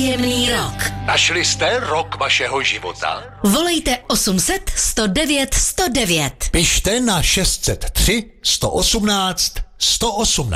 Příjemný rok. Našli jste rok vašeho života? Volejte 800 109 109. Pište na 603 118 118.